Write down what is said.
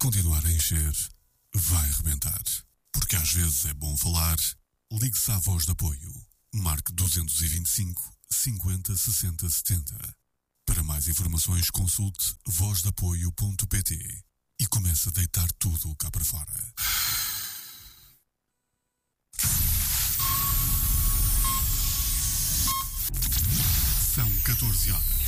continuar a encher, vai rebentar. Porque às vezes é bom falar. Ligue-se à Voz de Apoio. Marque 225 50 60 70. Para mais informações consulte vozdeapoio.pt e comece a deitar tudo cá para fora. São 14 horas.